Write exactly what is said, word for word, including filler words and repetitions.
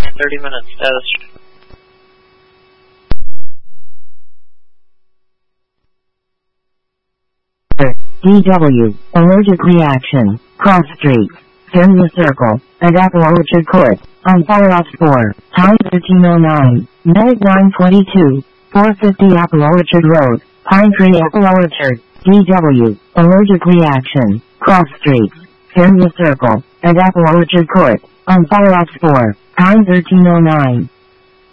thirty minutes status. D W, allergic reaction, cross street, in the circle, at Apple Orchard Court, on Firehouse four, time thirteen oh nine, minute nine twenty-two, four fifty Apple Orchard Road, Pine Tree Apple Orchard, D W, allergic reaction, cross street, in the circle, at Apple Orchard Court, on Firehouse four, time thirteen oh nine.